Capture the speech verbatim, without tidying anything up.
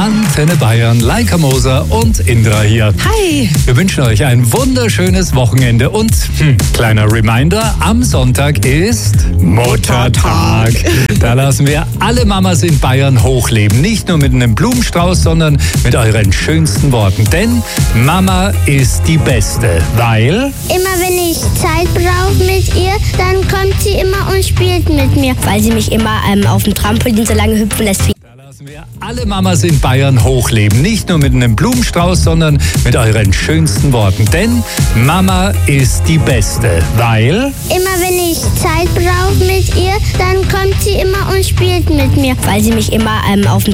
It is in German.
Antenne Bayern, Laika Moser und Indra hier. Hi! Wir wünschen euch ein wunderschönes Wochenende und hm, kleiner Reminder, am Sonntag ist Muttertag. Da lassen wir alle Mamas in Bayern hochleben. Nicht nur mit einem Blumenstrauß, sondern mit euren schönsten Worten. Denn Mama ist die Beste, weil... Immer wenn ich Zeit brauche mit ihr, dann kommt sie immer und spielt mit mir. Weil sie mich immer ähm, auf dem Trampolin so lange hüpfen lässt. Da lassen wir alle Mamas in Bayern hochleben. Nicht nur mit einem Blumenstrauß, sondern mit euren schönsten Worten. Denn Mama ist die Beste, weil... Immer wenn ich Zeit brauche mit ihr, dann kommt sie immer und spielt mit mir. Weil sie mich immer ähm, auf dem